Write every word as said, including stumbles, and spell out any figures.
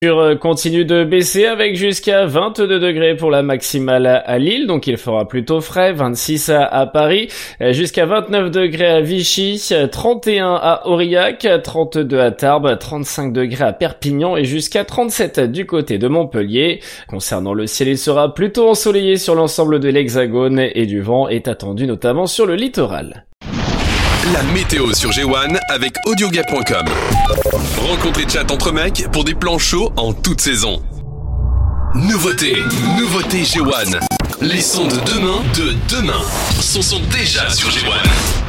Continue de baisser avec jusqu'à vingt-deux degrés pour la maximale à Lille, donc il fera plutôt frais, vingt-six à, à Paris, jusqu'à vingt-neuf degrés à Vichy, trente et un à Aurillac, trente-deux à Tarbes, trente-cinq degrés à Perpignan et jusqu'à trente-sept du côté de Montpellier. Concernant le ciel, il sera plutôt ensoleillé sur l'ensemble de l'Hexagone et du vent est attendu notamment sur le littoral. La météo sur G un avec audioguet point com. Rencontre et chat entre mecs pour des plans chauds en toute saison. Nouveauté, nouveauté G un. Les sons de demain, de demain, sont, sont déjà sur G un.